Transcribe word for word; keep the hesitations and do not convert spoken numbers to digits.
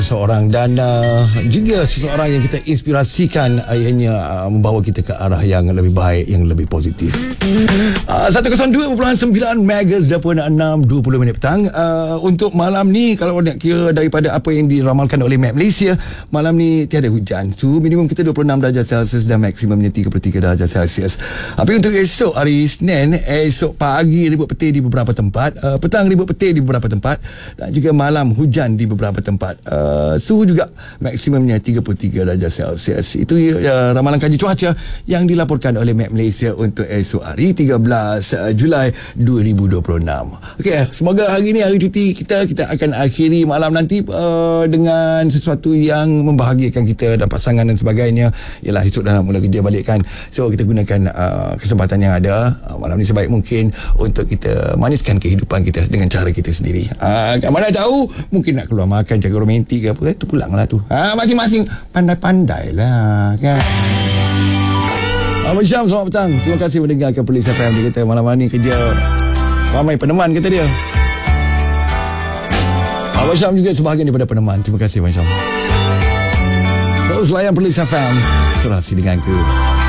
seseorang dan uh, juga seseorang yang kita inspirasikan, akhirnya uh, membawa kita ke arah yang lebih baik, yang lebih positif. uh, seratus dua perpuluhan sembilan Megas Dapur enam dua puluh minit petang. uh, Untuk malam ni, kalau nak kira daripada apa yang diramalkan oleh Map Malaysia, malam ni tiada hujan. Suhu minimum kita dua puluh enam darjah Celsius dan maksimumnya tiga puluh tiga darjah Celsius. Tapi untuk esok hari Isnin, esok pagi ribut petir di beberapa tempat, uh, petang ribut petir di beberapa tempat, dan juga malam hujan di beberapa tempat. uh, Suhu juga maksimumnya tiga puluh tiga darjah Celsius. Itu uh, ramalan kaji cuaca yang dilaporkan oleh Map Malaysia untuk esok hari tiga belas Julai dua ribu dua puluh enam. Okey, semoga hari ni hari cuti kita kita akan akhiri malam nanti uh, dengan sesuatu yang membahagiakan kita dan pasangan dan sebagainya. Yalah, esok dah nak mula kerja balik kan. So kita gunakan uh, kesempatan yang ada uh, malam ni sebaik mungkin untuk kita maniskan kehidupan kita dengan cara kita sendiri. Uh, kat mana tahu mungkin nak keluar makan cara romantik ke apa, itu pulanglah tu. Ha, masing-masing pandai-pandai lah kan. Abang Syam, selamat petang. Terima kasih mendengarkan Police F M. Dia kata malam-malam ni kerja ramai peneman, kata dia. Abang Syam juga sebahagian daripada peneman. Terima kasih Abang Syam. Terus layan Police F M. Serasi denganku.